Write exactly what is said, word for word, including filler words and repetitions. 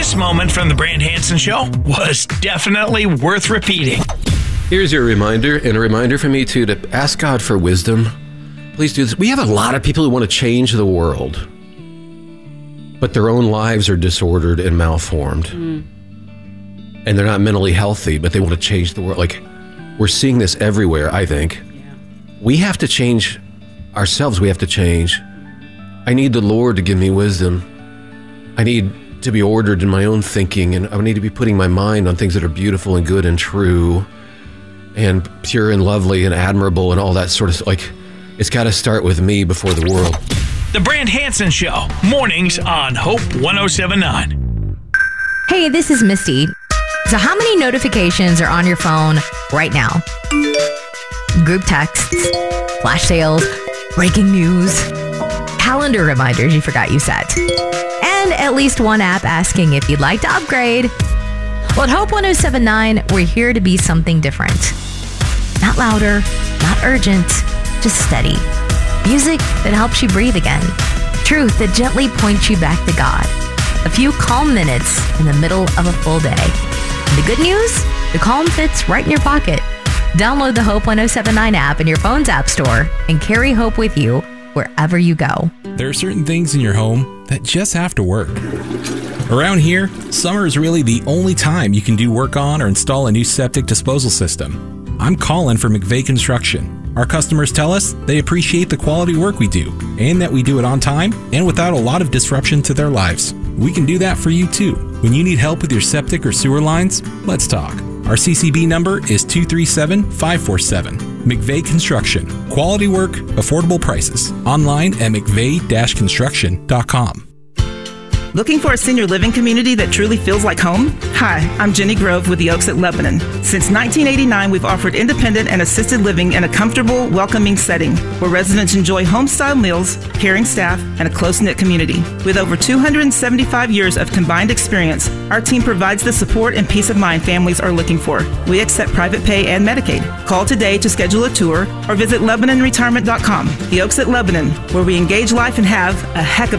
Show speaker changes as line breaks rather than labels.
This moment from the Brand Hansen Show was definitely worth repeating.
Here's your reminder, and a reminder for me too, to ask God for wisdom. Please do this. We have a lot of people who want to change the world, but their own lives are disordered and malformed. Mm. And they're not mentally healthy, but they want to change the world. Like, we're seeing this everywhere, I think. Yeah. We have to change ourselves. We have to change. I need the Lord to give me wisdom. I need to be ordered in my own thinking, and I need to be putting my mind on things that are beautiful and good and true and pure and lovely and admirable and all that sort of stuff. Like, it's got to start with me before the world.
The Brand Hansen Show, mornings on Hope one oh seven point nine.
Hey, this is Misty. So how many notifications are on your phone right now? Group texts, flash sales, breaking news, calendar reminders you forgot you set, and at least one app asking if you'd like to upgrade. Well, at Hope one oh seven point nine, we're here to be something different. Not louder, not urgent, just steady. Music that helps you breathe again. Truth that gently points you back to God. A few calm minutes in the middle of a full day. The good news? The calm fits right in your pocket. Download the Hope one oh seven point nine app in your phone's app store and carry Hope with you wherever you go.
There are certain things in your home that just have to work. Around here, summer is really the only time you can do work on or install a new septic disposal system. I'm Colin for McVeigh Construction. Our customers tell us they appreciate the quality work we do and that we do it on time and without a lot of disruption to their lives. We can do that for you too. When you need help with your septic or sewer lines, let's talk. Our C C B number is two three seven, five four seven. McVeigh Construction. Quality work, affordable prices. Online at mcveigh dash construction dot com.
Looking for a senior living community that truly feels like home? Hi, I'm Jenny Grove with the Oaks at Lebanon. Since nineteen eighty-nine, we've offered independent and assisted living in a comfortable, welcoming setting where residents enjoy home-style meals, caring staff, and a close-knit community. With over two hundred seventy-five years of combined experience, our team provides the support and peace of mind families are looking for. We accept private pay and Medicaid. Call today to schedule a tour or visit lebanon retirement dot com. The Oaks at Lebanon, where we engage life and have a heck of